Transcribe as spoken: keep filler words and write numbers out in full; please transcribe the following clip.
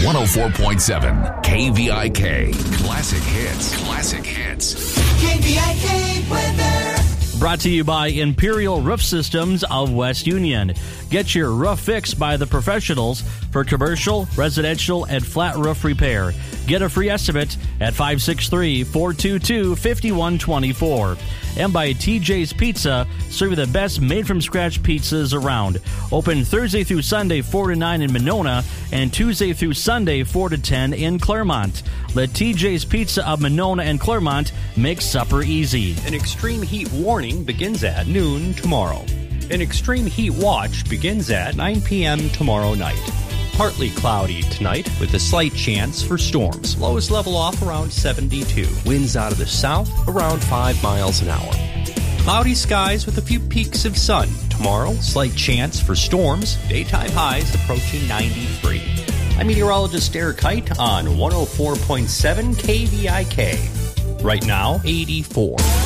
one oh four point seven K V I K. Classic hits. Classic hits. K V I K weather. Brought to you by Imperial Roof Systems of West Union. Get your roof fixed by the professionals for commercial, residential, and flat roof repair. Get a free estimate at five six three, four two two, five one two four. And by T J's Pizza, serving the best made-from-scratch pizzas around. Open Thursday through Sunday, four to nine in Monona, and Tuesday through Sunday, four to ten in Claremont. Let T J's Pizza of Monona and Claremont make supper easy. An extreme heat warning begins at noon tomorrow. An extreme heat watch begins at nine p.m. tomorrow night. Partly cloudy tonight with a slight chance for storms. Lows level off around seventy-two. Winds out of the south around five miles an hour. Cloudy skies with a few peaks of sun. Tomorrow, slight chance for storms. Daytime highs approaching ninety-three. I'm meteorologist Eric Height on one oh four point seven K V I K. Right now, eighty-four.